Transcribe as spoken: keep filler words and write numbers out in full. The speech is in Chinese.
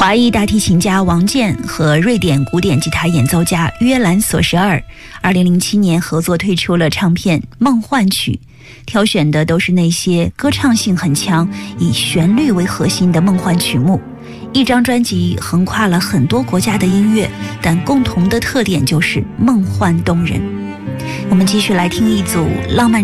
华裔大提琴家王健和瑞典古典吉他演奏家约兰索什尔二零零七年合作推出了唱片《梦幻曲》，挑选的都是那些歌唱性很强、以旋律为核心的梦幻曲目。一张专辑横跨了很多国家的音乐，但共同的特点就是梦幻动人。我们继续来听一组浪漫